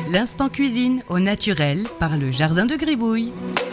L'instant cuisine au naturel par le Jardin de Gribouille.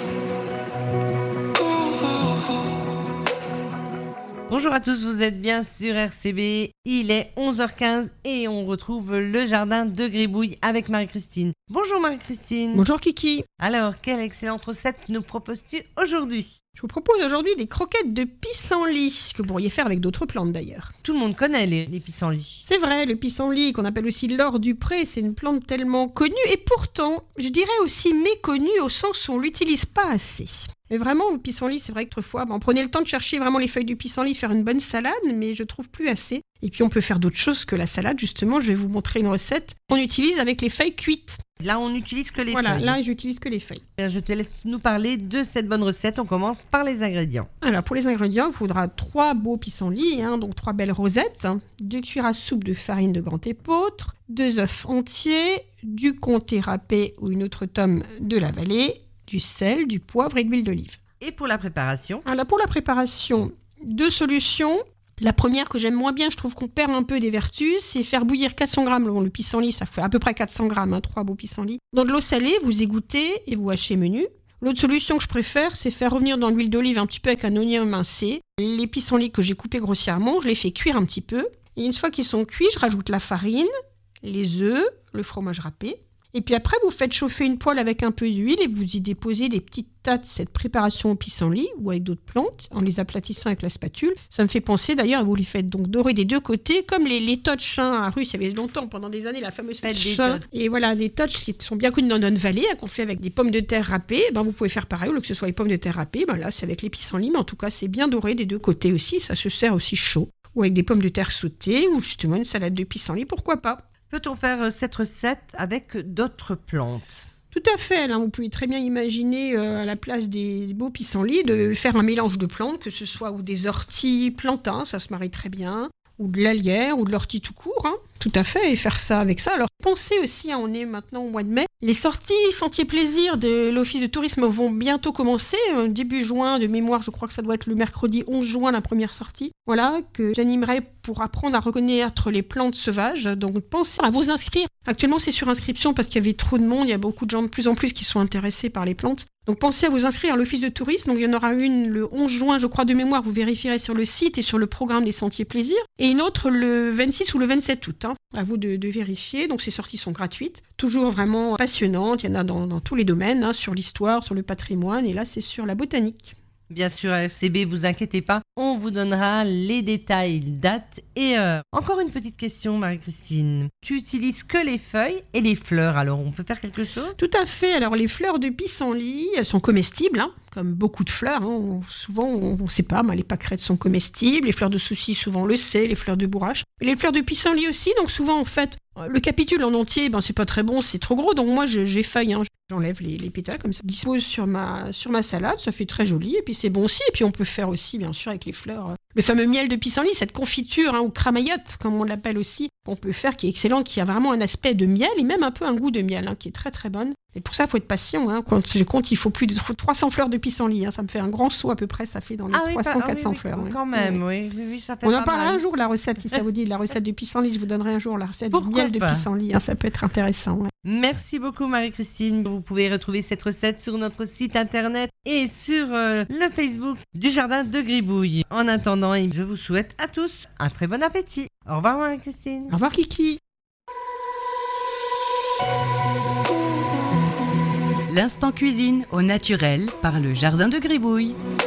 Bonjour à tous, vous êtes bien sur RCB, il est 11h15 et on retrouve le Jardin de Gribouille avec Marie-Christine. Bonjour Marie-Christine. Bonjour Kiki. Alors, quelle excellente recette nous proposes-tu aujourd'hui ? Je vous propose aujourd'hui des croquettes de pissenlit, que vous pourriez faire avec d'autres plantes d'ailleurs. Tout le monde connaît les pissenlits. C'est vrai, le pissenlit, qu'on appelle aussi l'or du pré, c'est une plante tellement connue et pourtant, je dirais aussi méconnue au sens où on l'utilise pas assez. Mais vraiment, le pissenlit, c'est vrai qu'autrefois, on prenait le temps de chercher vraiment les feuilles du pissenlit, faire une bonne salade, mais je trouve plus assez. Et puis on peut faire d'autres choses que la salade, justement. Je vais vous montrer une recette qu'on utilise avec les feuilles cuites. Là, on n'utilise que les feuilles. Voilà, là, j'utilise que les feuilles. Je te laisse nous parler de cette bonne recette. On commence par les ingrédients. Alors, pour les ingrédients, il faudra 3 beaux pissenlits, donc 3 belles rosettes, 2 cuillères à soupe de farine de grand épeautre, 2 œufs entiers, du comté râpé ou une autre tome de la vallée, du sel, du poivre et de l'huile d'olive. Et pour la préparation ? Alors, pour la préparation, 2 solutions. La première que j'aime moins bien, je trouve qu'on perd un peu des vertus, c'est faire bouillir 400 grammes. Le pissenlit, ça fait à peu près 400 grammes, 3 beaux pissenlits. Dans de l'eau salée, vous égouttez et vous hachez menu. L'autre solution que je préfère, c'est faire revenir dans l'huile d'olive un petit peu avec un oignon émincé. Les pissenlits que j'ai coupés grossièrement, je les fais cuire un petit peu. Et une fois qu'ils sont cuits, je rajoute la farine, les œufs, le fromage râpé. Et puis après, vous faites chauffer une poêle avec un peu d'huile et vous y déposez des petites tas de cette préparation au pissenlit ou avec d'autres plantes en les aplatissant avec la spatule. Ça me fait penser d'ailleurs, vous les faites donc dorer des deux côtés, comme les totches à Russe. Il y avait longtemps, pendant des années, la fameuse fête des totches. Et voilà, les totches qui sont bien connues dans notre vallée, qu'on fait avec des pommes de terre râpées. Vous pouvez faire pareil, au lieu que ce soit les pommes de terre râpées. Là, c'est avec les pissenlits, mais en tout cas, c'est bien doré des deux côtés aussi. Ça se sert aussi chaud. Ou avec des pommes de terre sautées ou justement une salade de pissenlit, pourquoi pas. Peut-on faire cette recette avec d'autres plantes ? Tout à fait. Là, vous pouvez très bien imaginer, à la place des beaux pissenlits, de faire un mélange de plantes, que ce soit ou des orties plantains, ça se marie très bien, ou de la lierre, ou de l'ortie tout court. Tout à fait, et faire ça avec ça. Alors, pensez aussi, on est maintenant au mois de mai, les sorties Sentiers Plaisir de l'Office de tourisme vont bientôt commencer, début juin, de mémoire, je crois que ça doit être le mercredi 11 juin, la première sortie. Voilà, que j'animerai pour apprendre à reconnaître les plantes sauvages. Donc, pensez à vous inscrire. Actuellement, c'est sur inscription parce qu'il y avait trop de monde, il y a beaucoup de gens de plus en plus qui sont intéressés par les plantes. Donc, pensez à vous inscrire à l'Office de tourisme. Donc, il y en aura une le 11 juin, je crois, de mémoire. Vous vérifierez sur le site et sur le programme des Sentiers Plaisir. Et une autre le 26 ou le 27 août. À vous de vérifier. Donc, ces sorties sont gratuites. Toujours vraiment passionnantes. Il y en a dans tous les domaines, sur l'histoire, sur le patrimoine. Et là, c'est sur la botanique. Bien sûr, à RCB, vous inquiétez pas, on vous donnera les détails, dates et heures. Encore une petite question, Marie-Christine. Tu utilises que les feuilles et les fleurs, alors on peut faire quelque chose ? Tout à fait. Alors, les fleurs de pissenlit, elles sont comestibles, comme beaucoup de fleurs. Souvent, on ne sait pas, mais les pâquerettes sont comestibles. Les fleurs de souci, souvent, on le sait. Les fleurs de bourrache. Et les fleurs de pissenlit aussi. Donc, souvent, en fait, le capitule en entier, c'est pas très bon, c'est trop gros. Donc, moi, j'effaille. J'enlève les pétales comme ça. Je dispose sur ma salade. Ça fait très joli. Et puis, c'est bon aussi. Et puis, on peut faire aussi, bien sûr, avec les fleurs, le fameux miel de pissenlit, cette confiture, ou cramaillotte, comme on l'appelle aussi, on peut faire, qui est excellent, qui a vraiment un aspect de miel et même un peu un goût de miel, qui est très très bonne. Et pour ça, il faut être patient. Quand je compte, il faut plus de 300 fleurs de pissenlit. Ça me fait un grand seau à peu près, ça fait dans les 400 fleurs. Quand même, oui, ça fait on pas en parlera mal. un jour, la recette, si ça vous dit. La recette de pissenlit, je vous donnerai un jour la recette du miel de pissenlit. Ça peut être intéressant. Merci beaucoup Marie-Christine. Vous pouvez retrouver cette recette sur notre site internet et sur le Facebook du Jardin de Gribouille. En attendant, je vous souhaite à tous un très bon appétit. Au revoir Marie-Christine. Au revoir Kiki. L'instant cuisine au naturel par le Jardin de Gribouille.